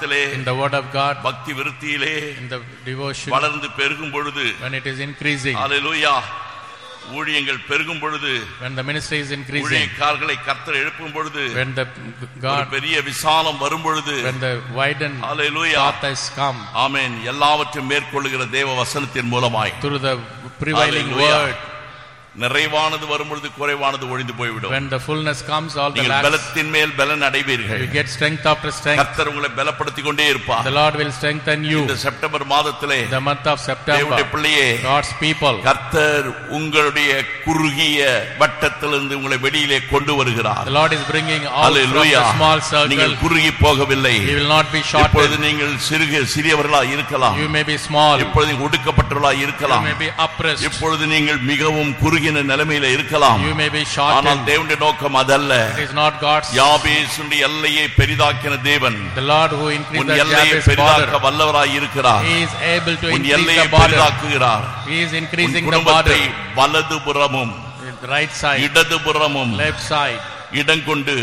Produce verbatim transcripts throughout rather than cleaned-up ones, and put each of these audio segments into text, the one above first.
வசனத்திலே, in the word of God, பக்தி விருத்தியிலே, in the devotion, வளர்ந்து பெருகும் பொழுது, when it is increasing, ஹalleluya, ஊழியங்கள் பெருகும் பொழுது, when the ministry is increasing, ஊழியக்காரர்களை கர்த்தர் எழுப்பும் பொழுது, when the God, பெரிய விசாலம் வரும் பொழுது, when the widened hallelujah, path has come, ஆமென், எல்லாவற்றையும் மேற்கொள்ளுகிற தேவ வசனத்தின் மூலமாய், through the prevailing word, நிறைவானது வரும் பொழுது குறைவானது ஒழிந்து போய்விடும். when the fullness comes, all the நீங்கள் lacks, பலத்தின் மேல் பலன் அடைவீர்கள். you get strength after strength. கர்த்தர் உங்களை பலப்படுத்திக் கொண்டே இருப்பார். The Lord will strengthen you. இந்த செப்டம்பர் மாதத்திலே, the month of September, தேவனுடைய பிள்ளையே, God's people, கர்த்தர் உங்களுடைய குறுகிய வட்டத்திலிருந்து உங்களை வெளியிலே கொண்டு வருகிறார். the Lord is bringing out from the small circle. நீங்கள் குறுகி போகவில்லை. You will not be shortened. இப்பொழுது நீங்கள் சிறிய சிறியவர்களாய் இருக்கலாம். You may be small. இப்பொழுது நீங்கள் ஒடுக்கப்பட்டவர்களாய் இருக்கலாம். You may be oppressed. இப்பொழுது நீங்கள் மிகவும் குறுகின நிலைமையில இருக்கலாம். You may be shortened. ஆனால் தேவனுடைய நோக்கம் அதல்ல. It is not God's. யாபேசுடைய எல்லையை பெரிதாக்கின தேவன், the Lord who increased the எல்லையை Jabez பெரிதாக்க border, வல்லவராய் இருக்கிறார். he is able to உன் increase எல்லையை the border. பெரிதாக்குகிறார். He is increasing the குடும்பத்தை border. வலதுபுறமும் The right side, இடதுபுறமும் left side. இடம் கொண்டு,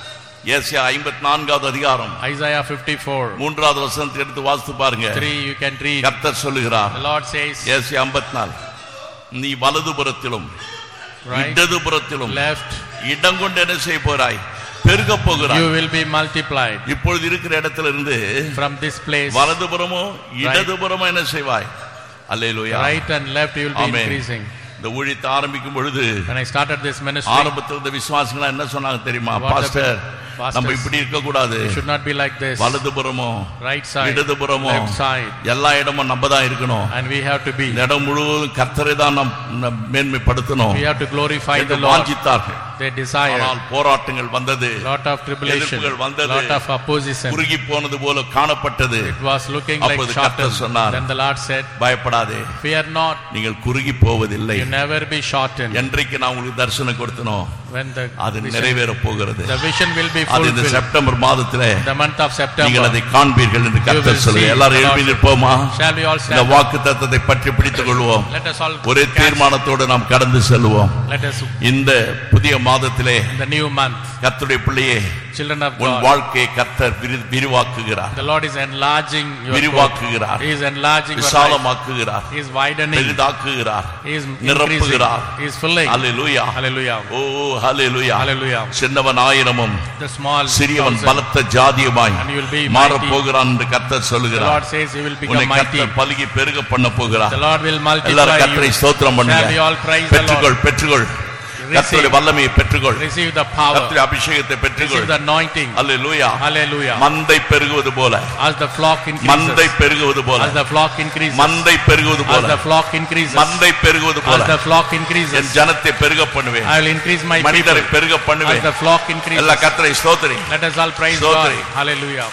ஏசாயா ஐம்பத்தி நான்காவது அதிகாரம் Isaiah fifty-four, மூன்றாவது வசனத்தை எடுத்து வாசித்து பாருங்க. three, you can read. கர்த்தர் சொல்லுகிறார், The Lord says, ஏசாயா ஐம்பத்தி நான்கு, நீ வலதுபுறத்திலும் right, இடதுபுறத்திலும் left, இடம் கொண்டு என்ன செய்ய போறாய்? பெருக போகிறாய். you will be multiplied. இப்பொழுது இருக்கிற இடத்துல இருந்து From this place, வலதுபுறமோ இடதுபுறமோ என்ன செய்வாய்? அல்லேலூயா. right and left, you will be Amen. increasing. இந்த ஊழியத்தை ஆரம்பிக்கும் பொழுது, when I started this ministry, ஆரம்பத்தில் இந்த விசுவாசிகள் என்ன சொன்னாங்க தெரியுமா? What the பாஸ்டர், pastors, நம்ம இப்படி இருக்க கூடாது. it should not be like this. வலதுபுறமோ right side, இடதுபுறமோ left side, எல்லா இடமும் நம்ம தான் இருக்கணும். and we have to be, இந்த இடம் முழுவதும் கர்த்தரை தான் நாம் மேன்மைப்படுத்தணும். we have to glorify the என்று Lord. வாஞ்சித்தார்கள். They desire. ஆனால் போராட்டங்கள் வந்தது, lot of tribulation, எதிர்ப்புகள் வந்தது, lot of opposition. குறுகி போனது போல காணப்பட்டது. It was looking like அப்பொழுது shortened. கர்த்தர் சொன்னார், Then the Lord said, பயப்படாதே, fear not, நீங்கள் குறுகி போவதில்லை. you never be shortened. என்றைக்கு நான் உங்களுக்கு தரிசனம் கொடுத்தனோ when the அது vision, நிறைவேற போகிறது. the vision will be அது இந்த fulfilled. செப்டம்பர் மாதத்திலே The month of நீங்கள் September, அதை காண்பீர்கள் என்று you கர்த்தர் will சொல்லுங்க. see. எல்லாரும் The Lord எழுப்பி நிற்போமா? shall we all இந்த stand? வாக்குத்தத்தத்தை பற்றி பிடித்துக் கொள்வோம். Let us all ஒரே catch. தீர்மானத்தோடு நாம் கடந்து செல்வோம். Let us, இந்த புதிய மாதத்திலே in the new month, கர்த்தருடைய பிள்ளையே, children of உன் God, வாழ்க்கையை கர்த்தர் விரி- விரிவாக்குகிறார், the Lord is enlarging your court. விரிவாக்குகிறார், He is enlarging your life. விசாலமாக்குகிறார், He is widening. பெரிதாக்குகிறார், He is increasing. நிரப்புகிறார். He is filling. Hallelujah. Hallelujah. O hallelujah. Hallelujah. சின்னவன் ஆயிரமும் The small சிறியவன் thousand, பலத்த ஜாதியுமாய் and you will be மாறப் mighty. போகிறான் என்று கர்த்தர் The சொல்லுகிறார். Lord says He will உன்னை become mighty. கர்த்தர் பலுகி பெருக பண்ண போகிறார். The Lord will multiply எல்லாரும் கர்த்தரை you. ஸ்தோத்திரம் பண்ணுங்க. Shall we all praise the Lord? பெற்றுக்கொள், பெற்றுக்கொள். கர்த்தருடைய வல்லமையை பெற்றுக்கொள். Receive the power. கர்த்தருடைய அபிஷேகத்தை பெற்றுக்கொள். Receive the anointing. Hallelujah. Hallelujah. மந்தை பெருகுவது போல, As the flock மந்தை increases, பெருகுவது போல, as the flock increases, மந்தை பெருகுவது as போல, the flock increases, மந்தை பெருகுவது போல as the flock N increases, ஜனத்தை பெருக பண்ணுவேன், I will increase my people. மனிதரை பெருக As பண்ணுவேன். the flock increases, எல்லா கர்த்தரை ஸ்தோத்திரி. let us all praise Stotri. God. Hallelujah.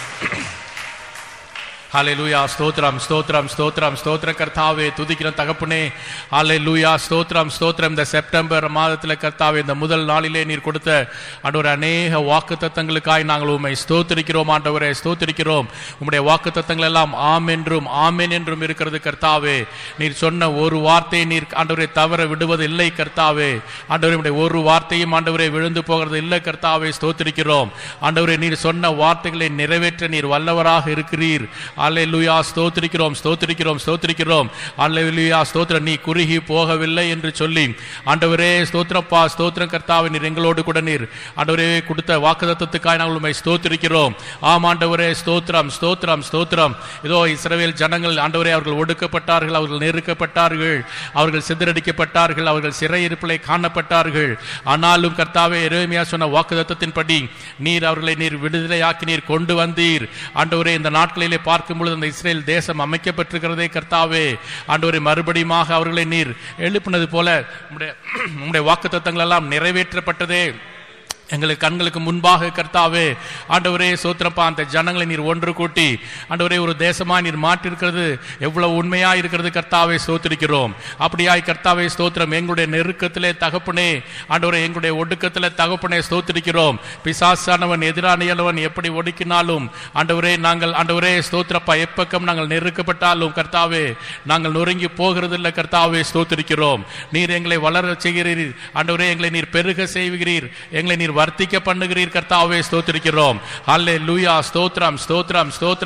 Hallelujah. ஸ்தோத்திரம் ஸ்தோத்திரம் ஸ்தோத்திரம் ஸ்தோத்திர கர்த்தாவே, துதிக்கிற தகப்பனே. ஹalleluya. ஸ்தோத்திரம் ஸ்தோத்திரம். இந்த செப்டம்பர் மாதத்தில் கர்த்தாவே, இந்த முதல் நாளிலே நீர் கொடுத்த ஆண்டவரே அநேக வாக்குத்தத்தங்களுக்காய் நாங்கள் உம்மை ஸ்தோத்திரிக்கிறோம். ஆண்டவரே ஸ்தோத்திரிக்கிறோம். உம்முடைய வாக்குத்தத்தங்கள் எல்லாம் ஆம் என்றும் ஆமென் என்றும் இருக்கிறது கர்த்தாவே. நீர் சொன்ன ஒரு வார்த்தையை நீர் ஆண்டவரே தவற விடுவது இல்லை கர்த்தாவே. ஆண்டவரே உம்முடைய ஒரு வார்த்தையும் ஆண்டவரே விழுந்து போகிறது இல்லை கர்த்தாவே. ஸ்தோத்திரிக்கிறோம். ஆண்டவரே நீர் சொன்ன வார்த்தைகளை நிறைவேற்ற நீர் வல்லவராக இருக்கிறீர். அல்லேலூயா. ஸ்தோத்திரிக்கிறோம் ஸ்தோத்திரிக்கிறோம் ஸ்தோத்திரிக்கிறோம். அல்லேலூயா. ஸ்தோத்திரம். நீ குறுகி போகவில்லை என்று சொல்லி ஆண்டவரே ஸ்தோத்திரப்பா ஸ்தோத்திரம் கர்த்தாவே. நீர் எங்களோடு கூட நீர் ஆண்டவரே கொடுத்த வாக்குத்தத்தத்துக்காக நாங்கள் உம்மை ஸ்தோத்திரிக்கிறோம். ஆம் ஆண்டவரே ஸ்தோத்திரம் ஸ்தோத்திரம் ஸ்தோத்திரம். இதோ இஸ்ரவேல் ஜனங்கள் ஆண்டவரே அவர்கள் ஒடுக்கப்பட்டார்கள், அவர்கள் நெருக்கப்பட்டார்கள், அவர்கள் சிதறடிக்கப்பட்டார்கள், அவர்கள் சிறையிருப்பிலே காணப்பட்டார்கள். ஆனாலும் கர்த்தாவே எரேமியா சொன்ன வாக்குத்தத்தத்தின்படி நீர் அவர்களை நீர் விடுதலையாக்கி நீர் கொண்டு வந்தீர். ஆண்டவரே இந்த நாட்களிலே பார்க்கும் பொழுது அந்த இஸ்ரேல் தேசம் அமைக்கப்பட்டிருக்கிறதே கர்த்தாவே. ஆண்டவரே மறுபடியும் அவர்களை நீர் எழுப்பினது போல உம்முடைய வாக்குத்தத்தங்கள் எல்லாம் நிறைவேற்றப்பட்டதே எங்களுக்கு கண்களுக்கு முன்பாக கர்த்தாவே. ஆண்டவரே சோத்திரப்பா, அந்த ஜனங்களை நீர் ஒன்று கூட்டி ஆண்டவரே ஒரு தேசமா நீர் மாற்றிருக்கிறது எவ்வளவு உண்மையா இருக்கிறது கர்த்தாவே. ஸ்தோத்திரிக்கிறோம். அப்படியாய் கர்த்தாவே ஸ்தோத்திரம். எங்களுடைய நெருக்கத்திலே தகப்பனே, ஆண்டவரே எங்களுடைய ஒடுக்கத்திலே தகப்பனே ஸ்தோத்திரிக்கிறோம். பிசாசானவன் எதிரானியலவன் எப்படி ஒடுக்கினாலும் ஆண்டவரே நாங்கள் ஆண்டவரே ஸ்தோத்திரப்பா எப்பக்கம் நாங்கள் நெருக்கப்பட்டாலும் கர்த்தாவே நாங்கள் நொறுங்கி போகிறது இல்லை கர்த்தாவே. ஸ்தோத்திரிக்கிறோம். நீர் எங்களை வளர செய்கிறீர் ஆண்டவரே. எங்களை நீர் பெருக செய்கிறீர், எங்களை நீர் வர்த்திக்க பண்ணுகிறீர் கர்த்தாவே. ஸ்தோத்திரிக்கிறோம். அல்லேலூயா. ஸ்தோத்திரம் ஸ்தோத்திரம் ஸ்தோத்திரம்.